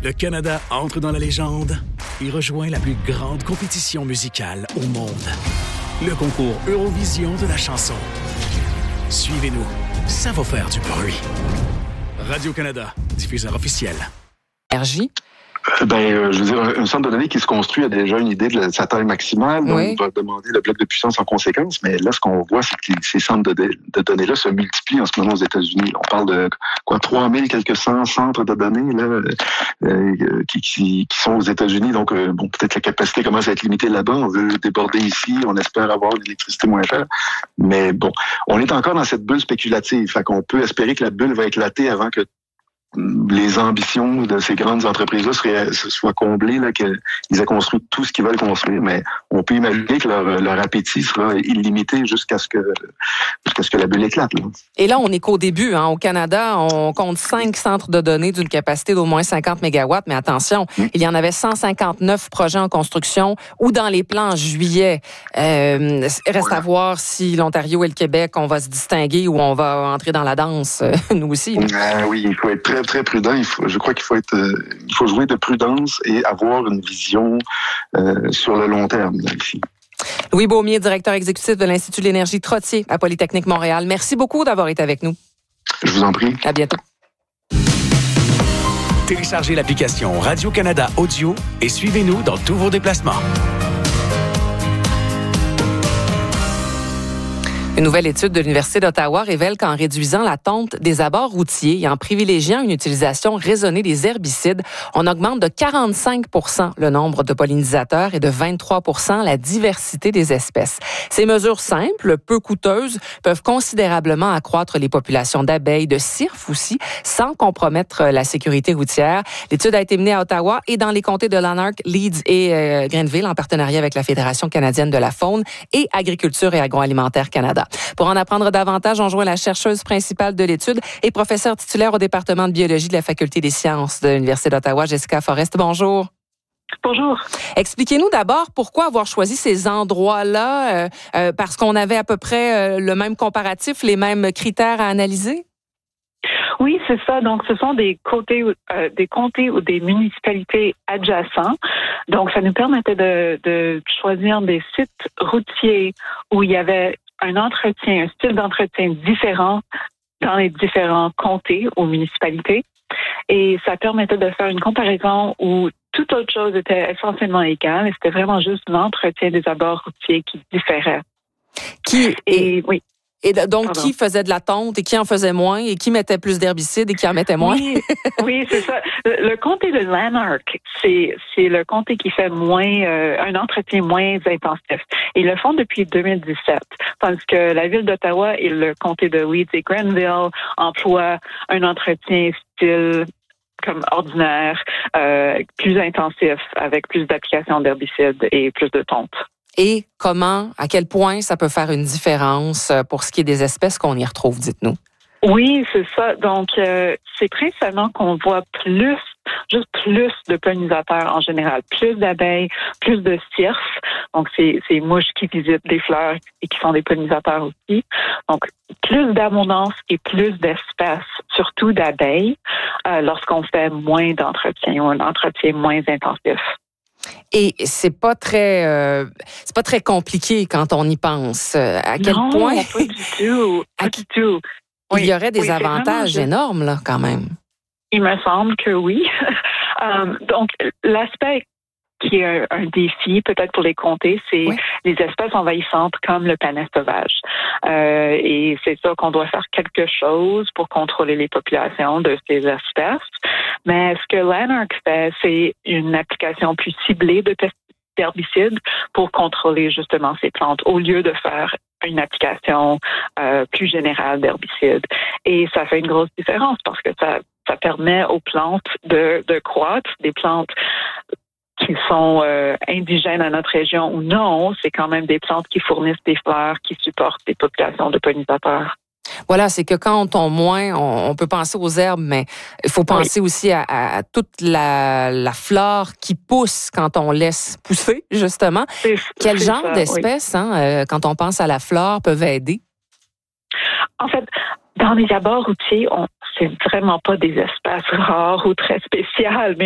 Le Canada entre dans la légende et rejoint la plus grande compétition musicale au monde. Le concours Eurovision de la chanson. Suivez-nous, ça va faire du bruit. Radio-Canada, diffuseur officiel. Énergie. Je veux dire, un centre de données qui se construit a déjà une idée de sa taille maximale, donc Oui. on va demander le bloc de puissance en conséquence, mais là, ce qu'on voit, c'est que ces centres de données-là se multiplient en ce moment aux États-Unis. On parle de 3000 quelques cent centres de données là qui sont aux États-Unis, donc peut-être la capacité commence à être limitée là-bas, on veut déborder ici, on espère avoir une électricité moins chère, mais bon, on est encore dans cette bulle spéculative, fait qu'on peut espérer que la bulle va éclater avant que les ambitions de ces grandes entreprises-là soient comblées, là, qu'ils aient construit tout ce qu'ils veulent construire, mais on peut imaginer que leur appétit sera illimité jusqu'à ce que la bulle éclate. Là. Et là, on n'est qu'au début. Au Canada, on compte 5 centres de données d'une capacité d'au moins 50 mégawatts, mais attention, il y en avait 159 projets en construction ou dans les plans en juillet. Reste à voir si l'Ontario et le Québec, on va se distinguer ou on va entrer dans la danse, nous aussi. Oui, il faut être très, très prudent. Je crois qu'il faut jouer de prudence et avoir une vision sur le long terme, là, ici. Louis Beaumier, directeur exécutif de l'Institut de l'énergie Trottier à Polytechnique Montréal. Merci beaucoup d'avoir été avec nous. Je vous en prie. À bientôt. Téléchargez l'application Radio-Canada Audio et suivez-nous dans tous vos déplacements. Une nouvelle étude de l'Université d'Ottawa révèle qu'en réduisant la tonte des abords routiers et en privilégiant une utilisation raisonnée des herbicides, on augmente de 45 % le nombre de pollinisateurs et de 23 % la diversité des espèces. Ces mesures simples, peu coûteuses, peuvent considérablement accroître les populations d'abeilles, de cirfes aussi, sans compromettre la sécurité routière. L'étude a été menée à Ottawa et dans les comtés de Lanark, Leeds et Grenville en partenariat avec la Fédération canadienne de la faune et Agriculture et agroalimentaire Canada. Pour en apprendre davantage, on joint la chercheuse principale de l'étude et professeure titulaire au département de biologie de la Faculté des sciences de l'Université d'Ottawa, Jessica Forrest. Bonjour. Bonjour. Expliquez-nous d'abord pourquoi avoir choisi ces endroits-là, parce qu'on avait à peu près le même comparatif, les mêmes critères à analyser? Oui, c'est ça. Donc, ce sont des comtés ou des municipalités adjacents. Donc, ça nous permettait de choisir des sites routiers où il y avait un style d'entretien différent dans les différents comtés ou municipalités. Et ça permettait de faire une comparaison où toute autre chose était essentiellement égale et c'était vraiment juste l'entretien des abords routiers qui différait. Oui. Et donc, qui faisait de la tonte et qui en faisait moins et qui mettait plus d'herbicides et qui en mettait moins? Oui, c'est ça. Le comté de Lanark, c'est le comté qui fait un entretien moins intensif. Ils le font depuis 2017, tandis que la ville d'Ottawa et le comté de Leeds et Grenville emploient un entretien style comme ordinaire, plus intensif, avec plus d'applications d'herbicides et plus de tonte. Et à quel point ça peut faire une différence pour ce qui est des espèces qu'on y retrouve, dites-nous? Oui, c'est ça. Donc, c'est principalement qu'on voit plus de pollinisateurs en général, plus d'abeilles, plus de cirfes. Donc, ces mouches qui visitent des fleurs et qui sont des pollinisateurs aussi. Donc, plus d'abondance et plus d'espèces, surtout d'abeilles, lorsqu'on fait moins d'entretien ou un entretien moins intensif. Et c'est pas très compliqué quand on y pense. À quel point pas du tout. Pas du tout. Il y aurait des avantages énormes là, quand même. Il me semble que oui. Donc l'aspect qui est un défi peut-être pour les comtés, c'est les espèces envahissantes comme le panais sauvage. Et c'est ça qu'on doit faire quelque chose pour contrôler les populations de ces espèces. Mais ce que Lanark fait, c'est une application plus ciblée d'herbicides pour contrôler justement ces plantes au lieu de faire une application plus générale d'herbicides. Et ça fait une grosse différence parce que ça permet aux plantes de croître, des plantes qui sont indigènes à notre région ou non, c'est quand même des plantes qui fournissent des fleurs, qui supportent des populations de pollinisateurs. Voilà, c'est que quand on tombe moins, on peut penser aux herbes, mais il faut penser aussi à toute la flore qui pousse quand on laisse pousser, justement. Quel genre d'espèces, quand on pense à la flore, peuvent aider? En fait, dans les abords routiers, c'est vraiment pas des espèces rares ou très spéciales, mais